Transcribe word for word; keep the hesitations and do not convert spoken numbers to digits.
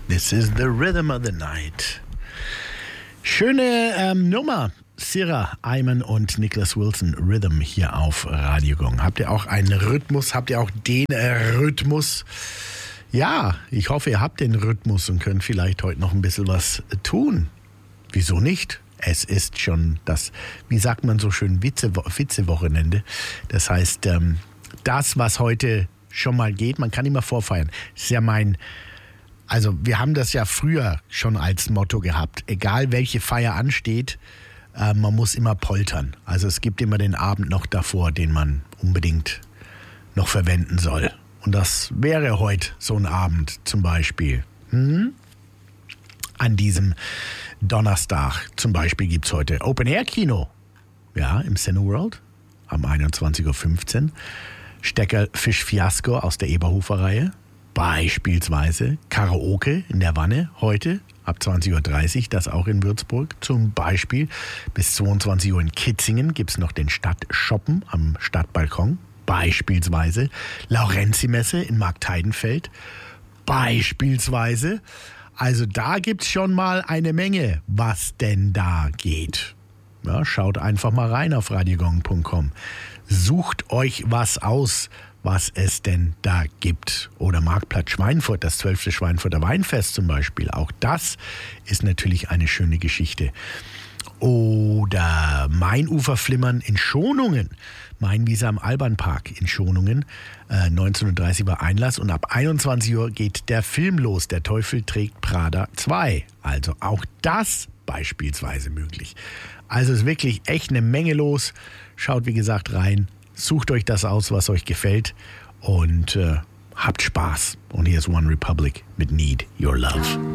This is the rhythm of the night. Schöne ähm, Nummer. Sierra, Iman und Nicholas Wilson, Rhythm hier auf Radio Gong. Habt ihr auch einen Rhythmus? Habt ihr auch den äh, Rhythmus? Ja, ich hoffe, ihr habt den Rhythmus und könnt vielleicht heute noch ein bisschen was tun. Wieso nicht? Es ist schon das, wie sagt man so schön, Witze-Wochenende. Das heißt, ähm, das, was heute schon mal geht, man kann immer vorfeiern. Das ist ja mein... Also wir haben das ja früher schon als Motto gehabt. Egal welche Feier ansteht, äh, man muss immer poltern. Also es gibt immer den Abend noch davor, den man unbedingt noch verwenden soll. Und das wäre heute so ein Abend zum Beispiel. Hm? An diesem Donnerstag zum Beispiel gibt es heute Open-Air-Kino. Ja, im Cineworld am einundzwanzig Uhr fünfzehn. Stecker-Fisch-Fiasko aus der Eberhofer-Reihe. Beispielsweise Karaoke in der Wanne heute ab zwanzig Uhr dreißig, das auch in Würzburg. Zum Beispiel bis zweiundzwanzig Uhr in Kitzingen gibt es noch den Stadtshoppen am Stadtbalkon. Beispielsweise Laurenzi-Messe in Marktheidenfeld. Beispielsweise. Also da gibt es schon mal eine Menge, was denn da geht. Ja, schaut einfach mal rein auf radiogong punkt com. Sucht euch was aus, was es denn da gibt. Oder Marktplatz Schweinfurt, das zwölfte Schweinfurter Weinfest zum Beispiel. Auch das ist natürlich eine schöne Geschichte. Oder Mainuferflimmern in Schonungen. Mainwiese am Albanpark in Schonungen. Äh, neunzehn Uhr dreißig war Einlass und ab einundzwanzig Uhr geht der Film los. Der Teufel trägt Prada zwei. Also auch das beispielsweise möglich. Also ist wirklich echt eine Menge los. Schaut wie gesagt rein. Sucht euch das aus, was euch gefällt und äh, habt Spaß. Und hier ist One Republic mit Need Your Love.